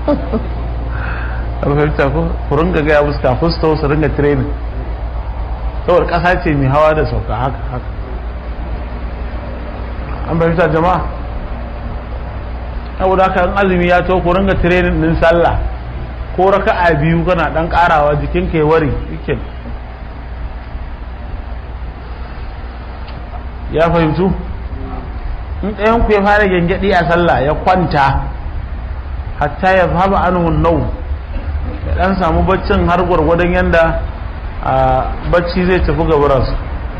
an fahimta ko ku ringa gaya musu kafin su ringa training saboda ƙasa ce mai hawa da sauka haka haka an fahimta jama'a. saboda haka in azumi ya to ku ringa training din sallah ko raka'a biyu kana dan karawa jikin kai wari yake ya fahimtu. in ɗayan ku ya fara gengedi a sallah ya kwanta hatta ya zaba anhu nau ya dan samu baccin har gwargwadon yanda bacci zai tafi gaburansa.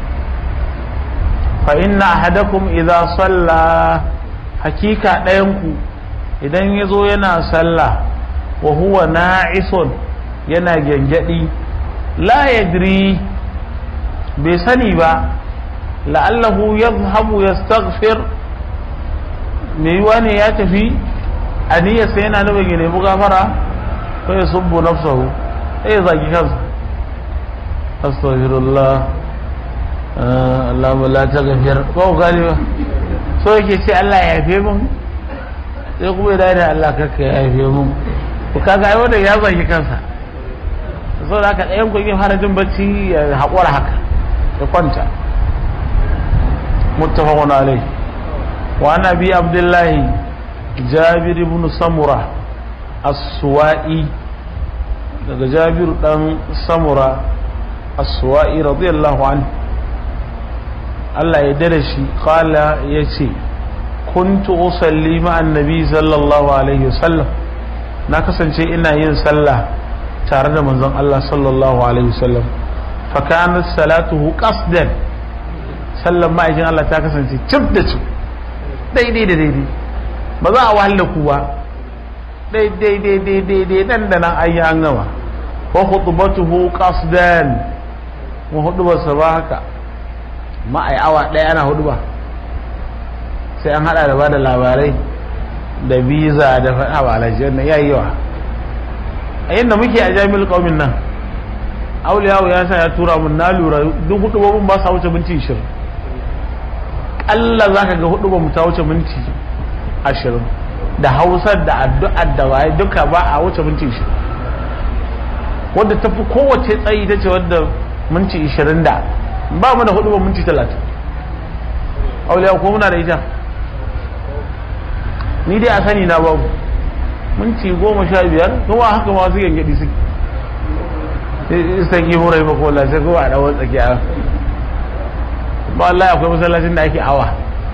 fa inna ahadakum idza salla, hakika ɗayan ku idan ya zo yana sallah wa huwa na'ison yana gengedi la yadri bai sani ba la'allahu yadhhabu yastaghfir me yiwa ne ya tafi aniyarsa yana nufin ya nemi gafara ko ya subbu nafsahu sai ya zagi kansa astaghfirullah Allahumma la taghfir ko gani ba so yake ce Allah ya yafe mun sai kuma ya da Allah kaka ya yafe mun ko kaga ai wanda ya zagi kansa so da haka ɗayan ku yake fara jin bacci ya haƙura haka ya kwanta. muttafaqun alayhi. wa an abi abdullah jabir ibn samura as-suwa'i, daga jabir dan samura as-suwa'i radiyallahu anhu Allah ya dare shi qala yace kuntu usalli ma annabi sallallahu alaihi wasallam, na kasance ina yin sallah tare da manzon Allah sallallahu alaihi wasallam. fa kanat salatuhu qasdan, sallan ma'aikin Allah ta kasance cif da cif daidai da daidai ba za a wahala ku ba daidai nan da nan ayi an gama. wa khutbatuhu qasdan, mu hudubarsa ba haka ma ai awa ɗaya ana hudu ba sai an hada da ba da labarai da biza da faɗa ba alaji wannan yayi yawa. a yadda muke a jami'ul qaumin nan auliyawo ya sa ya tura mun na lura duk hudubobin ba sa wuce minti 20 Allah zaka ga hudubon mu ta wuce minti 20 da Hausar da addu'ar da waye duka ba a wuce minti 20. wanda tafi kowace tsayi tace wanda minti 20 da ba mu da hudubon minti 30. auliyawo ko muna da ita ni dai a sani na babu minti 15 kuma haka ma su gangadi suke sai ki murai ba ko sai ko a dawo tsakiya ba wallahi akwai masallacin da ake awa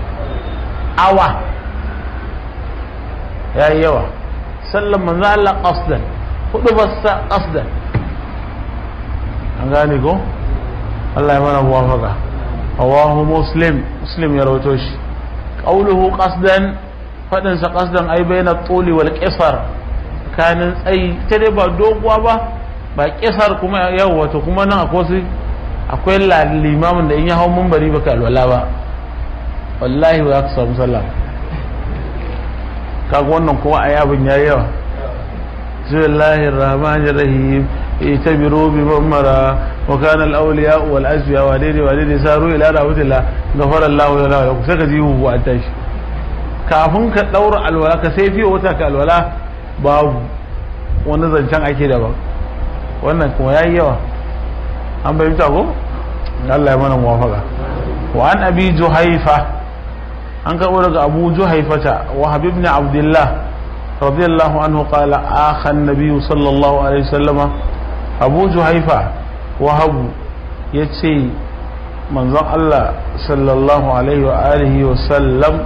yayi yawa. sallan manzo Allah qasdan, hudu bassa qasdan, an gane ko Allah ya mana muwafaqa. rawahu muslim ya rawaito shi. qawluhu qasdan, fadin sa qasdan ai bayna tuli wal qisar, kanin tsayi ta dai ba doguwa ba kisar kuma yau wato kuma nan akwai limamin da in ya hau munbari baka alwala ba wallahi ba za ka samu sallah. kaga wannan kuma ayabin yayi yawa. bismillahir rahmanir rahim itabiru bi mamara wa kana al awliya wal asfiya wa dai saru ila rahmatillah ghafara Allahu lana wa lakum. saka jihu wa tashi kafin ka daura alwala ka sai fiye wata ka alwala babu wani zancen ake daban. wannan kuma yayi yawa an bayyana ko Allah ya mana muwafaqa. wa an abi juhaifa, an karbo daga abu juhaifata wa habib ibn abdullah radiyallahu anhu qala akha an-nabiy sallallahu alaihi wasallam. abu juhaifa wahabu yace manzon Allah sallallahu alaihi wa alihi wasallam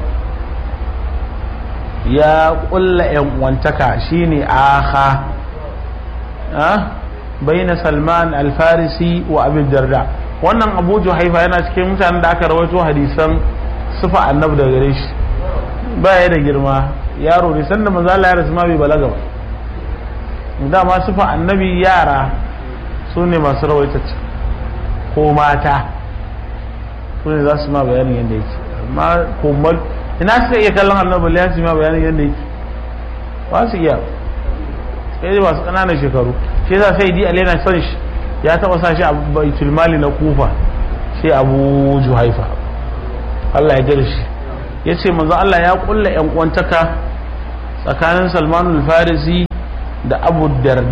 ya kulla yan wantaka shine akha baina Salman al-Farisi wa Abi Darda. wannan Abu Juhaifa yana cikin mutanen da aka rawaito hadisan sifa annabi daga gare shi. baya da girma, yaro ne sanda manzo Allah ya rasu ma bai balaga ba. dama sifa annabi yara su ne masu rawaitacce ko mata su ne za su ma bayanin yadda yake. amma kuma ina suka iya kallon annabi ya su ma bayanin yadda yake ba su iya. sai masu ƙananan shekaru shi yasa sai di alaina son shi ya taba sa shi a baitul mali na Kufa, sai Abu Juhaifa Allah ya dare shi yace manzo Allah ya kulla yan uwantaka tsakanin Salman al-Farisi da Abu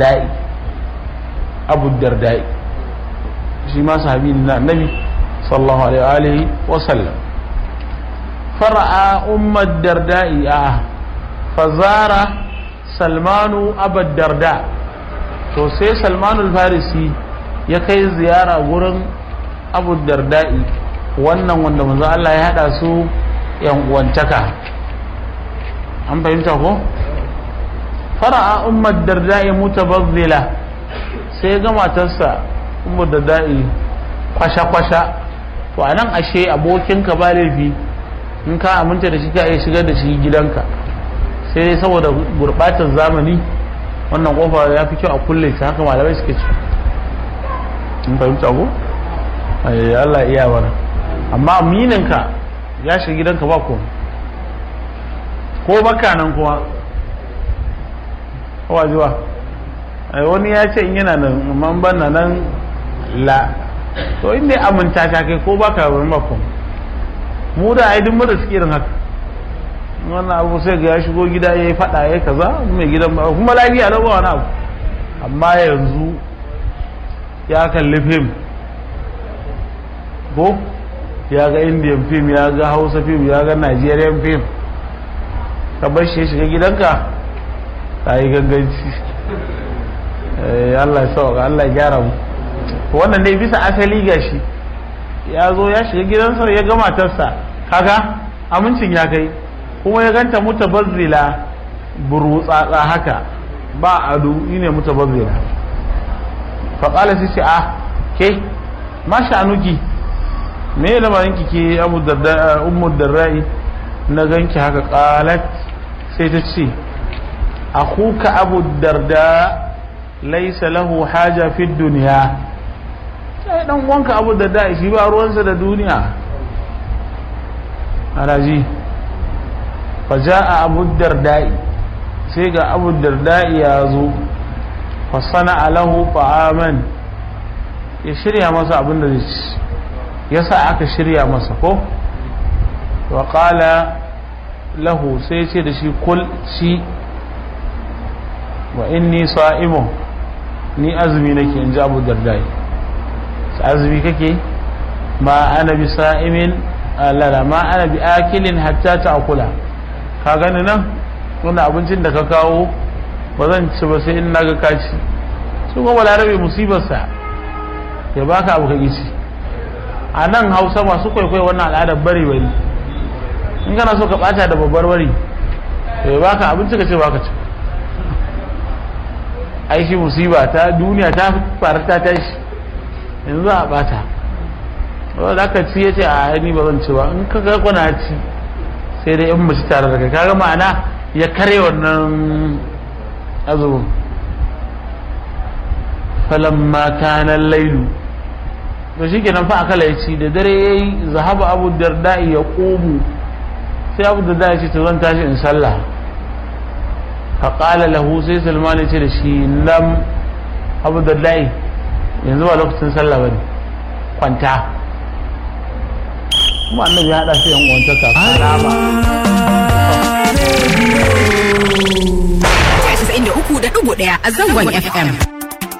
Dardai shi ma sahabi ne na Annabi sallallahu alaihi wa sallam. fara'a Ummu Dardai fazara Salmanu Abu Darda, to sai Salmanul Farisi ya kai ziyara gurin Abu Dardai, wannan wanda manzo Allah ya hada su yan uwantaka, an fahimta ko? fara'a Ummu Dardai mutabazzila, sai ga matarsa Ummu Dardai kwasha to anan ashe abokinka ba laifi in ka aminta da shi ka iya shigar da shi gidanka, sai saboda gurbatar zamani wannan kofa ya fi kyau a kulle ta, haka malamai suke ce, in fahimta ko? Allah iya wani, amma amininka ya shiga gidanka ba ko baka nan kuma wajewa wani ya ce in yana nan amma ban nan la, to inda ya aminta ta kai ko baka wani bakon mu da aidin mu da suke irin haka, wannan abu sai ga ya shigo gida ya yi fada ya kaza mai gidan ba kuma lafiya lau ba wani abu, amma yanzu ya kalli fim ko ya ga indian film, ya ga hausa film, ya ga nigerian film, ka bar shi ya shiga gidanka ta yi ganganci. Allah ya sauka, Allah ya gyara mu. Wannan ne bisa asali gashi ya zo ya shiga gidansa ya ga matarsa, kaga amincin ya kai, kuma ya ganta mutabazzila burutsatsa haka ba ado, ne mutabazzila. fa qala sai ce ke ma sha'anuki, me lamarin ki ke Abu Darda Ummu Darda'i na ganki haka? qalat, sai ta ce akhuka Abu Darda laysa lahu haja fi dunya, sai dan uwanka Abu Darda shi ba ruwansa da duniya. alaji fa jaa Abu Darda'i, sai ga Abu Darda'i ya zo, fa sana'a lahu ta'aman, ya shirya masa abin da zai ci, yasa aka shirya masa ko? wa qala lahu, sai ce da shi kul shi, wa inni sa'imun, ni azumi nake, in ji Abu Dardai. azumi kake? ma ana bi sa'imin, lala ma ana bi akilin hatta ta'kula, ka gani nan wannan abincin da ka kawo ba zan ci ba sai in naga ka ci. su kuma larabe musibarsa ya baka abu ka ci. a nan Hausa masu kwaikwayo wannan al'adar bari in kana so ka bata da babbar bari ya baka abinci ka ce baka ci. ai shi musiba ta duniya ta fara ta tashi, yanzu a bata wanda aka ci ya ce a ni ba zan ci ba, in ka ga kwana ci sai dai in mace tare da kai, kaga ma'ana ya kare wannan azumin. falamma kana al-lailu, to shikenan fa akala ya ci, da dare yayi zahaba Abu Darda'i ya qumu, sai Abu Darda'i ya ce to zan tashi in sallah. faƙala lahu, sai Salman ya ce da shi lam Abu Darda'i, yanzu ba lokacin sallah bane, kwanta. kuma annabi ya hada shi yan uwanta ka karama. 93.1 a zangon FM.